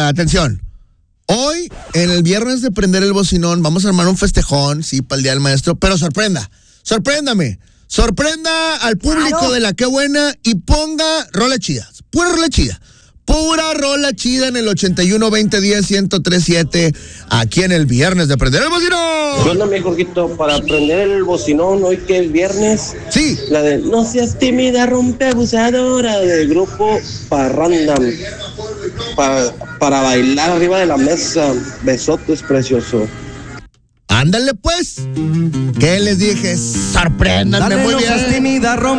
atención. Hoy, en el viernes de prender el bocinón, vamos a armar un festejón, sí, para el Día del Maestro, pero sorpréndame. Sorprenda al público de La Qué Buena y ponga rola chida, pura rola chida en el 81-20-10-1037, aquí en el viernes de prender el bocinón. ¿Qué onda, mi Jorgito? Para prender el bocinón hoy que es viernes. Sí. La de No seas tímida, rompe abusadora, del grupo Parrandam. Para bailar arriba de la mesa. Besotes, precioso. Ándale pues. ¿Qué les dije? Sorpréndanme muy bien. No seas tímida, rompe